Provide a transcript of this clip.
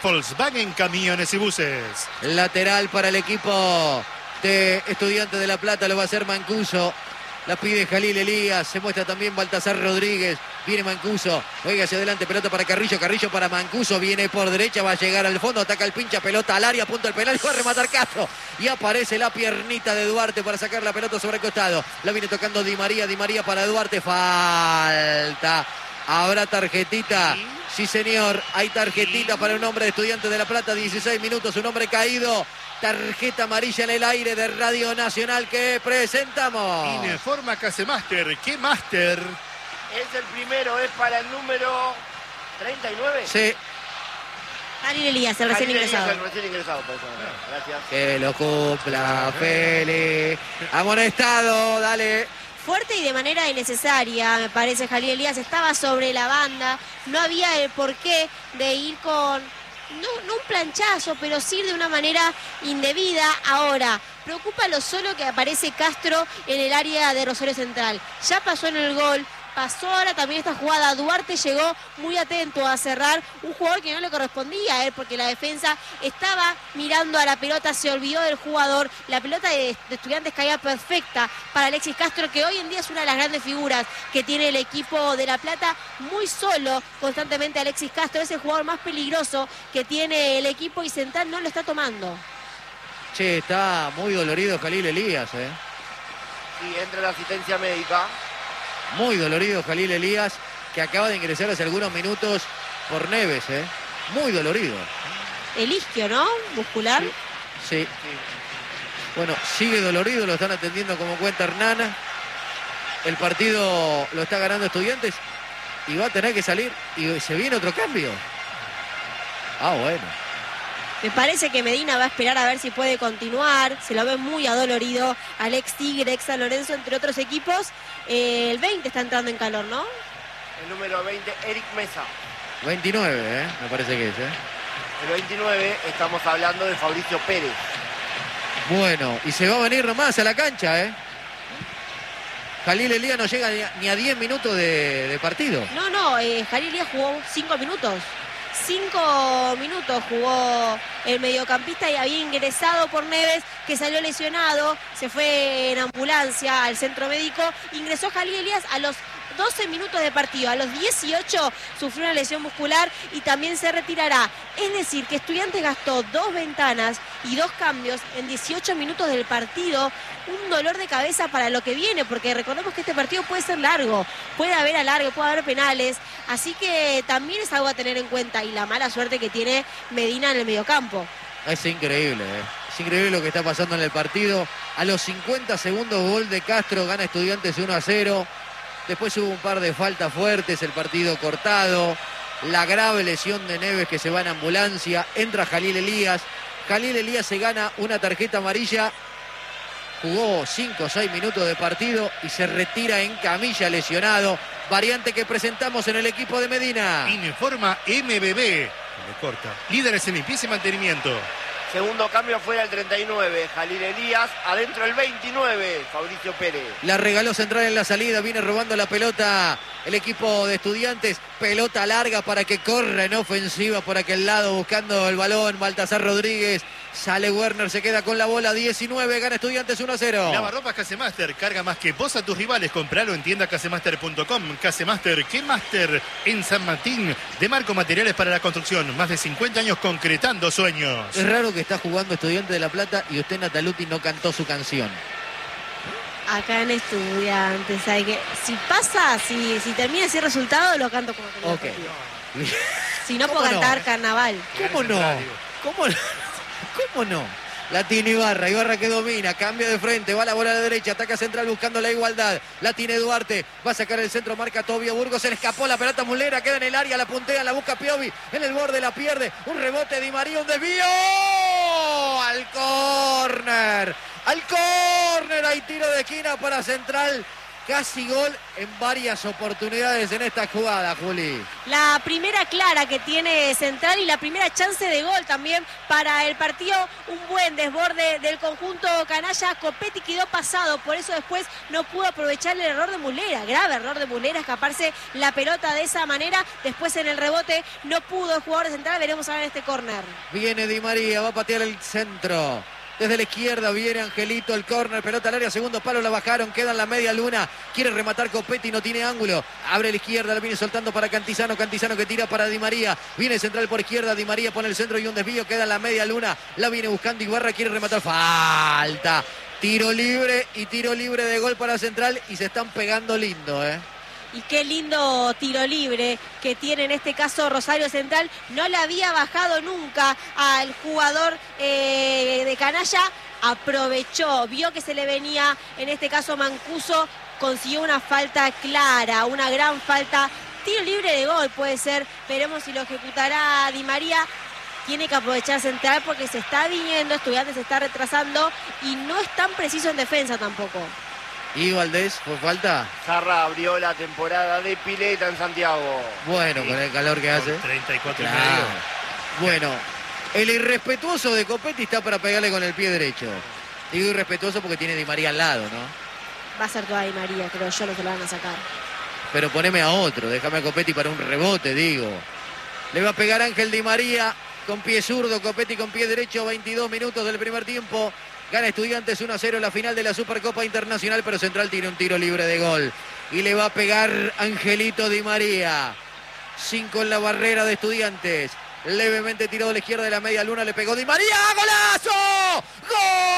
Volkswagen Camiones y Buses. Lateral para el equipo de Estudiantes de La Plata, lo va a hacer Mancuso. La pide Jalil Elías, se muestra también Baltasar Rodríguez. Viene Mancuso, juega hacia adelante, pelota para Carrillo, Carrillo para Mancuso, viene por derecha, va a llegar al fondo, ataca el pincha, pelota al área, punto del penal, y va a rematar Castro. Y aparece la piernita de Duarte para sacar la pelota sobre el costado. La viene tocando Di María para Duarte, falta. ¿Habrá tarjetita? Sí, señor, hay tarjetita para un hombre de Estudiantes de La Plata, 16 minutos, un hombre caído. Tarjeta amarilla en el aire de Radio Nacional que presentamos. Informa Casemaster. ¿Qué máster? Es el primero, es para el número 39. Sí. Jalil Elías, el recién ingresado. El recién ingresado, por eso. Gracias. Que lo cumpla, Feli. Amonestado, dale. Fuerte y de manera innecesaria, me parece. Jalil Elías estaba sobre la banda. No había el porqué de ir con... No un planchazo, pero sí de una manera indebida. Ahora, preocupa lo solo que aparece Castro en el área de Rosario Central. Ya pasó en el gol, pasó ahora también esta jugada. Duarte llegó muy atento a cerrar, un jugador que no le correspondía a él, porque la defensa estaba mirando a la pelota, se olvidó del jugador. La pelota de Estudiantes caía perfecta para Alexis Castro, que hoy en día es una de las grandes figuras que tiene el equipo de La Plata. Muy solo constantemente Alexis Castro, es el jugador más peligroso que tiene el equipo, y Central no lo está tomando. Che, está muy dolorido Jalil Elías, Sí, entra la asistencia médica. Muy dolorido Jalil Elías, que acaba de ingresar hace algunos minutos por Neves, muy dolorido. El isquio, ¿no? Muscular. Sí. Bueno, sigue dolorido, lo están atendiendo como cuenta Hernana. El partido lo está ganando Estudiantes y va a tener que salir, y se viene otro cambio. Bueno. Me parece que Medina va a esperar a ver si puede continuar. Se lo ve muy adolorido Alex Tigre, ex San Lorenzo, entre otros equipos. El 20 está entrando en calor, ¿no? El número 20, Eric Mesa. 29, me parece que es, El 29, estamos hablando de Fabricio Pérez. Bueno, y se va a venir nomás a la cancha, Jalil Elías no llega ni a 10 minutos de partido. No, Jalil Elías jugó 5 minutos. 5 minutos jugó el mediocampista y había ingresado por Neves, que salió lesionado, se fue en ambulancia al centro médico. Ingresó Jalil Elías a los 12 minutos de partido. A los 18 sufrió una lesión muscular y también se retirará. Es decir, que Estudiantes gastó 2 ventanas y 2 cambios en 18 minutos del partido. Un dolor de cabeza para lo que viene, porque recordemos que este partido puede ser largo, puede haber alargue, puede haber penales, así que también es algo a tener en cuenta, y la mala suerte que tiene Medina en el mediocampo. Es increíble, es increíble lo que está pasando en el partido. A los 50 segundos, gol de Castro, gana Estudiantes 1-0. Después hubo un par de faltas fuertes, el partido cortado, la grave lesión de Neves que se va en ambulancia, entra Jalil Elías. Jalil Elías se gana una tarjeta amarilla. Jugó 5 o 6 minutos de partido y se retira en camilla lesionado. Variante que presentamos en el equipo de Medina. Informa MBB. Le corta. Líderes en limpieza y mantenimiento. Segundo cambio fuera el 39, Jalil Elías. Adentro el 29, Fabricio Pérez. La regaló Central en la salida. Viene robando la pelota el equipo de Estudiantes. Pelota larga para que corra en ofensiva por aquel lado buscando el balón. Baltasar Rodríguez. Sale Werner, se queda con la bola. 19, gana Estudiantes 1-0. Lavarropas Casemaster, carga más que vos a tus rivales. Compralo en tiendacasemaster.com. Casemaster, ¿qué máster? En San Martín, de Marco Materiales para la construcción. Más de 50 años concretando sueños. Es raro que está jugando Estudiantes de La Plata y usted, Nataluti, no cantó su canción. Acá en Estudiantes hay que... Si pasa, si termina ese resultado, lo canto como que Ok. Si no, puedo cantar Carnaval. ¿Cómo no? ¿Cómo no? La tiene Ibarra que domina, cambia de frente, va la bola a la derecha, ataca Central buscando la igualdad, la tiene Duarte, va a sacar el centro, marca Tobio Burgos, se le escapó la pelota Mulera, queda en el área, la puntea, la busca Piovi, en el borde la pierde, un rebote Di María, un desvío, al córner, hay tiro de esquina para Central, casi gol en varias oportunidades en esta jugada, Juli. La primera clara que tiene Central y la primera chance de gol también para el partido. Un buen desborde del conjunto canalla. Copetti quedó pasado, por eso después no pudo aprovechar el error de Muslera. Grave error de Muslera, escaparse la pelota de esa manera. Después en el rebote no pudo el jugador de Central. Veremos ahora en este córner. Viene Di María, va a patear el centro. Desde la izquierda viene Angelito, el córner, pelota al área, segundo palo, la bajaron, queda en la media luna, quiere rematar Copetti, no tiene ángulo, abre la izquierda, la viene soltando para Cantizano, Cantizano que tira para Di María, viene Central por izquierda, Di María pone el centro y un desvío, queda en la media luna, la viene buscando Ibarra, quiere rematar, falta, tiro libre y tiro libre de gol para Central y se están pegando lindo, Y qué lindo tiro libre que tiene en este caso Rosario Central. No le había bajado nunca al jugador de canalla. Aprovechó, vio que se le venía en este caso Mancuso. Consiguió una falta clara, una gran falta. Tiro libre de gol puede ser. Veremos si lo ejecutará Di María. Tiene que aprovechar Central porque se está viniendo. Estudiantes se está retrasando y no es tan preciso en defensa tampoco. ¿Y Valdés, por falta? Zarra abrió la temporada de pileta en Santiago. Bueno, con el calor que hace. 34 y Claro. medio. Bueno, el irrespetuoso de Copetti está para pegarle con el pie derecho. Digo irrespetuoso porque tiene Di María al lado, ¿no? Va a ser toda Di María, creo yo, no se lo van a sacar. Pero poneme a otro, déjame a Copetti para un rebote, digo. Le va a pegar Ángel Di María con pie zurdo, Copetti con pie derecho, 22 minutos del primer tiempo. Gana Estudiantes 1-0 la final de la Supercopa Internacional, pero Central tiene un tiro libre de gol. Y le va a pegar Angelito Di María. 5 en la barrera de Estudiantes. Levemente tirado a la izquierda de la media luna, le pegó Di María. ¡Golazo! ¡Gol!